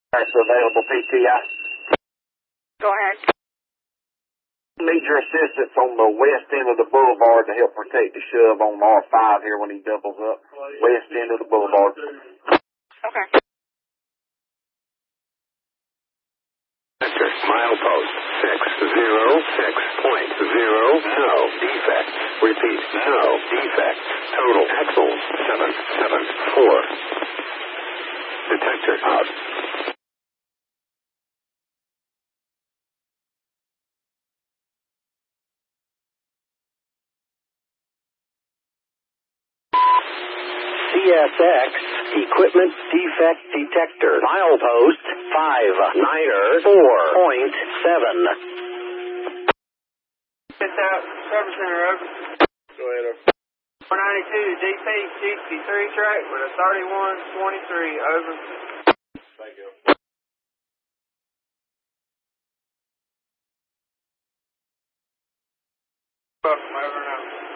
That's available PTI. Go ahead. Need your assistance on the west end of the boulevard to help protect the shove on R5 here when he doubles up. West end of the boulevard. Okay. Milepost 606.0. No defects. Repeat. No defects. Total axle 774. Detector out. CSX Equipment Defect Detector. Milepost 594.7. It's out, Service Center, over. Go ahead, over. 492 DP 63 track with a 3123, over. Thank you. Welcome, over and out.